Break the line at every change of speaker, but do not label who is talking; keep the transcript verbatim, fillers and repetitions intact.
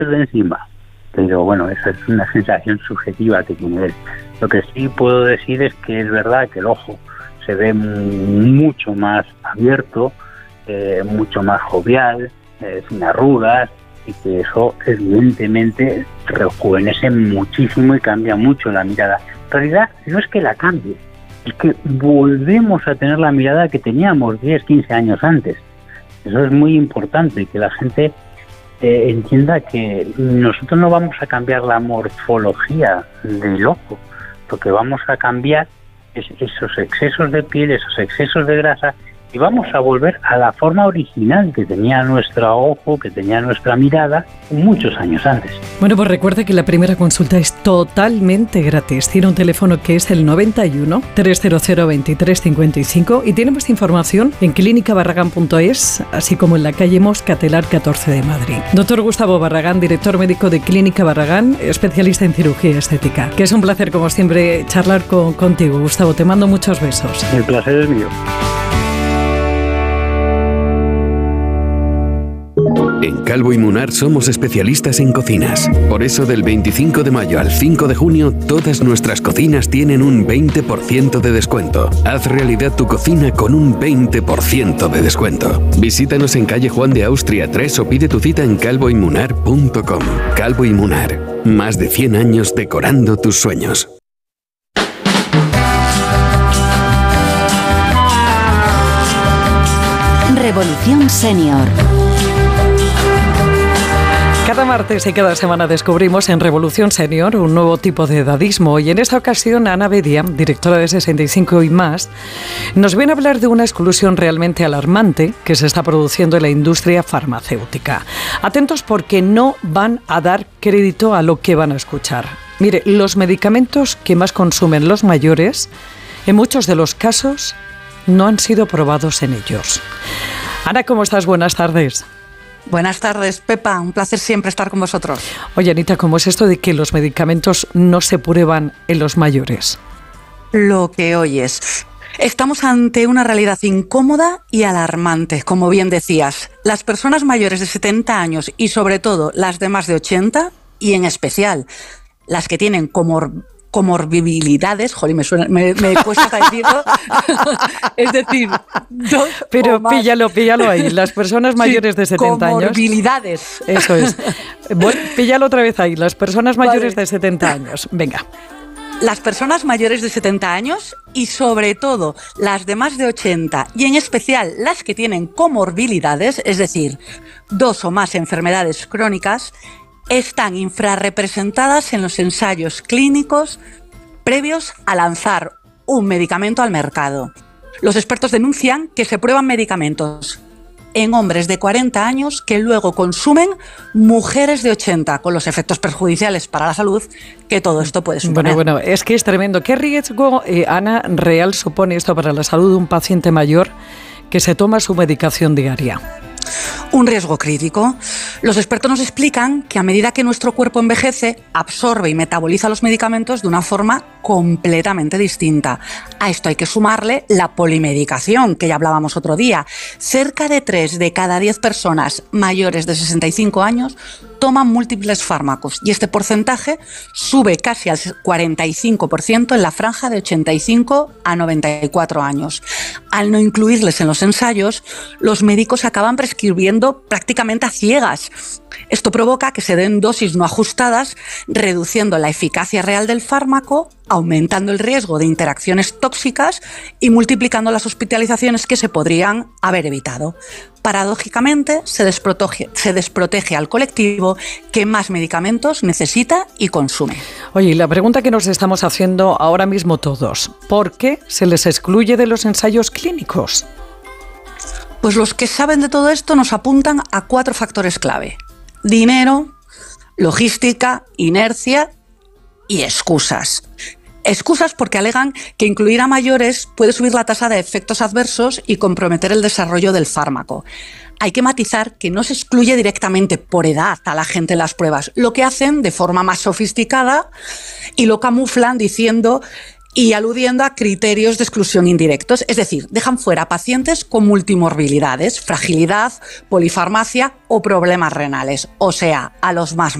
de encima. Pero bueno, esa es una sensación subjetiva que tiene él. Lo que sí puedo decir es que es verdad que el ojo se ve mucho más abierto, eh, mucho más jovial, eh, sin arrugas, y que eso evidentemente rejuvenece muchísimo y cambia mucho la mirada. En realidad no es que la cambie, es que volvemos a tener la mirada que teníamos diez, quince años antes. Eso es muy importante, que la gente eh, entienda que nosotros no vamos a cambiar la morfología del ojo, lo que vamos a cambiar es esos excesos de piel, esos excesos de grasa, y vamos a volver a la forma original que tenía nuestro ojo, que tenía nuestra mirada muchos años antes.
Bueno, pues recuerde que la primera consulta es totalmente gratis. Tiene un teléfono que es el noventa y uno, trescientos veintitrés cincuenta y cinco y tiene más información en clínica barragán punto es, así como en la calle Moscatelar catorce de Madrid. Doctor Gustavo Barragán, director médico de Clínica Barragán, especialista en cirugía estética. Que es un placer, como siempre, charlar con, contigo, Gustavo. Te mando muchos besos.
El placer es mío.
En Calvo y Munar somos especialistas en cocinas. Por eso del veinticinco de mayo al cinco de junio, todas nuestras cocinas tienen un veinte por ciento de descuento. Haz realidad tu cocina con un veinte por ciento de descuento. Visítanos en calle Juan de Austria tres o pide tu cita en calvo y munar punto com. Calvo y Munar, más de cien años decorando tus sueños.
Revolución Senior.
Cada martes y cada semana descubrimos en Revolución Senior un nuevo tipo de edadismo y en esta ocasión Ana Bedia, directora de sesenta y cinco y más, nos viene a hablar de una exclusión realmente alarmante que se está produciendo en la industria farmacéutica. Atentos porque no van a dar crédito a lo que van a escuchar. Mire, los medicamentos que más consumen los mayores, en muchos de los casos, no han sido probados en ellos. Ana, ¿cómo estás? Buenas tardes.
Buenas tardes, Pepa. Un placer siempre estar con vosotros.
Oye, Anita, ¿cómo es esto de que los medicamentos no se prueban en los mayores?
Lo que oyes. Estamos ante una realidad incómoda y alarmante, como bien decías. Las personas mayores de setenta años y sobre todo las de más de ochenta, y en especial las que tienen comor comorbilidades, joder, me, suena, me, me cuesta decirlo, es decir, dos
pero
o más.
píllalo, píllalo ahí, las personas mayores sí, de setenta años.
Comorbilidades.
Eso es. Bueno, píllalo otra vez ahí, las personas mayores vale. de setenta años. Venga.
Las personas mayores de setenta años y sobre todo las de más de ochenta y en especial las que tienen comorbilidades, es decir, dos o más enfermedades crónicas, están infrarrepresentadas en los ensayos clínicos previos a lanzar un medicamento al mercado. Los expertos denuncian que se prueban medicamentos en hombres de cuarenta años que luego consumen mujeres de ochenta, con los efectos perjudiciales para la salud que todo esto puede suponer.
Bueno, bueno, es que es tremendo. ¿Qué riesgo, eh, Ana, real supone esto para la salud de un paciente mayor que se toma su medicación diaria?
Un riesgo crítico. Los expertos nos explican que a medida que nuestro cuerpo envejece, absorbe y metaboliza los medicamentos de una forma completamente distinta. A esto hay que sumarle la polimedicación, que ya hablábamos otro día. Cerca de tres de cada diez personas mayores de sesenta y cinco años toman múltiples fármacos y este porcentaje sube casi al cuarenta y cinco por ciento en la franja de ochenta y cinco a noventa y cuatro años. Al no incluirles en los ensayos, los médicos acaban prescribiendo prácticamente a ciegas. Esto provoca que se den dosis no ajustadas, reduciendo la eficacia real del fármaco, aumentando el riesgo de interacciones tóxicas y multiplicando las hospitalizaciones que se podrían haber evitado. Paradójicamente, se desprotege, se desprotege al colectivo que más medicamentos necesita y consume.
Oye, la pregunta que nos estamos haciendo ahora mismo todos, ¿por qué se les excluye de los ensayos clínicos?
Pues los que saben de todo esto nos apuntan a cuatro factores clave: dinero, logística, inercia y excusas. Excusas porque alegan que incluir a mayores puede subir la tasa de efectos adversos y comprometer el desarrollo del fármaco. Hay que matizar que no se excluye directamente por edad a la gente en las pruebas. Lo que hacen de forma más sofisticada y lo camuflan diciendo y aludiendo a criterios de exclusión indirectos, es decir, dejan fuera pacientes con multimorbilidades, fragilidad, polifarmacia o problemas renales, o sea, a los más